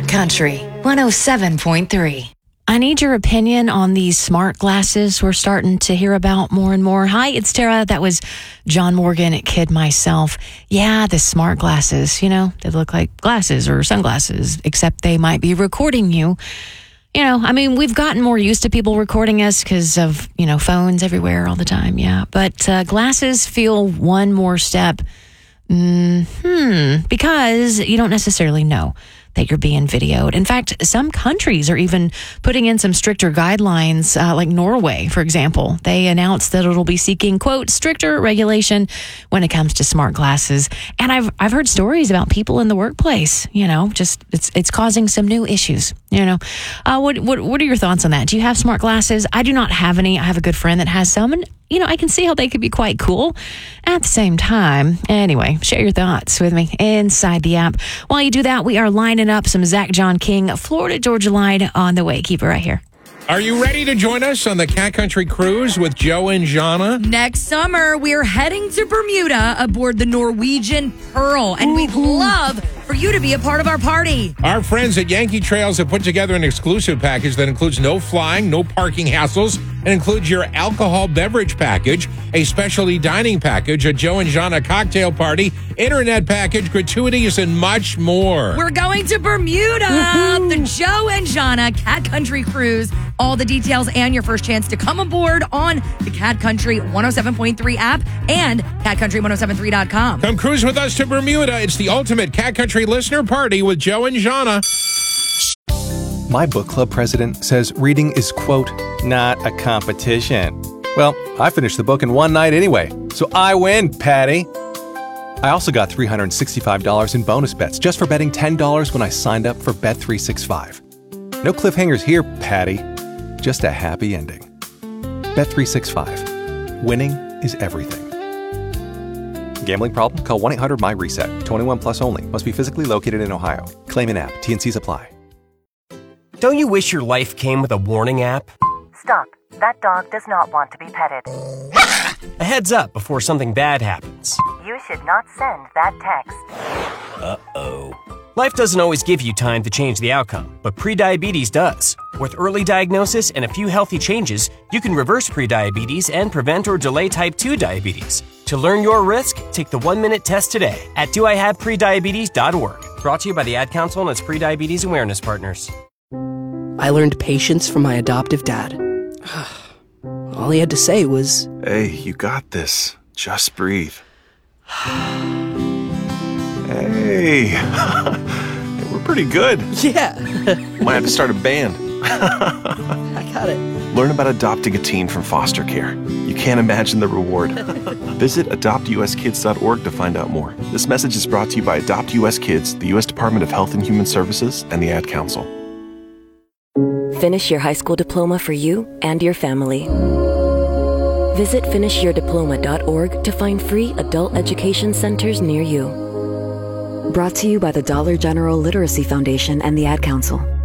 Country 107.3. I need your opinion on these smart glasses we're starting to hear about more and more. Hi, it's Tara. That was John Morgan at Kid Myself. Yeah, the smart glasses, they look like glasses or sunglasses, except they might be recording you. We've gotten more used to people recording us because of, phones everywhere all the time. Yeah, but glasses feel one more step. Because you don't necessarily know that you're being videoed. In fact, some countries are even putting in some stricter guidelines, like Norway, for example. They announced that it'll be seeking, quote, stricter regulation when it comes to smart glasses. And I've heard stories about people in the workplace, it's causing some new issues, What are your thoughts on that? Do you have smart glasses? I do not have any. I have a good friend that has some, and I can see how they could be quite cool at the same time. Anyway, share your thoughts with me inside the app. While you do that, we are lining up some Zach John King, Florida Georgia Line on the way. Keep it right here. Are you ready to join us on the Cat Country Cruise with Joe and Jana? Next summer, we're heading to Bermuda aboard the Norwegian Pearl, and we'd love for you to be a part of our party. Our friends at Yankee Trails have put together an exclusive package that includes no flying, no parking hassles, and includes your alcohol beverage package, a specialty dining package, a Joe and Jana cocktail party, internet package, gratuities, and much more. We're going to Bermuda, the Joe and Jana Cat Country Cruise. All the details and your first chance to come aboard on the Cat Country 107.3 app and catcountry1073.com. Come cruise with us to Bermuda. It's the ultimate Cat Country listener party with Joe and Jana. My book club president says reading is, quote, not a competition. Well, I finished the book in one night anyway, so I win, Patty. I also got $365 in bonus bets just for betting $10 when I signed up for Bet365. No cliffhangers here, Patty. Just a happy ending. Bet365. Winning is everything. Gambling problem? Call 1-800-MY-RESET. 21 plus only. Must be physically located in Ohio. Claim in app. T&Cs apply. Don't you wish your life came with a warning app? Stop. That dog does not want to be petted. A heads up before something bad happens. You should not send that text. Uh-oh. Life doesn't always give you time to change the outcome, but prediabetes does. With early diagnosis and a few healthy changes, you can reverse prediabetes and prevent or delay type 2 diabetes. To learn your risk, take the 1-minute test today at doihaveprediabetes.org. Brought to you by the Ad Council and its prediabetes awareness partners. I learned patience from my adoptive dad. All he had to say was, "Hey, you got this. Just breathe." Hey, we're pretty good. Yeah. Might have to start a band. I got it. Learn about adopting a teen from foster care. You can't imagine the reward. Visit adoptuskids.org to find out more. This message is brought to you by Adopt US Kids, the U.S. Department of Health and Human Services, and the Ad Council. Finish your high school diploma for you and your family. Visit finishyourdiploma.org to find free adult education centers near you. Brought to you by the Dollar General Literacy Foundation and the Ad Council.